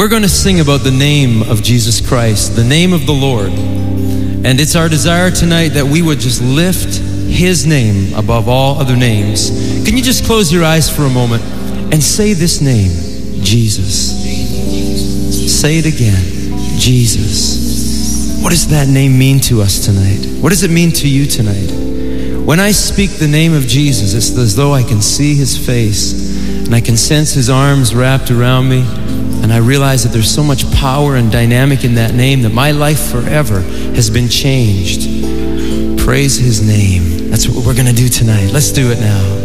We're going to sing about the name of Jesus Christ, the name of the Lord. And it's our desire tonight that we would just lift His name above all other names. Can you just close your eyes for a moment and say this name, Jesus? Say it again, Jesus. What does that name mean to us tonight? What does it mean to you tonight? When I speak the name of Jesus, it's as though I can see His face and I can sense His arms wrapped around me, and I realize that there's so much power and dynamic in that name that my life forever has been changed. Praise His name. That's what we're going to do tonight. Let's do it now.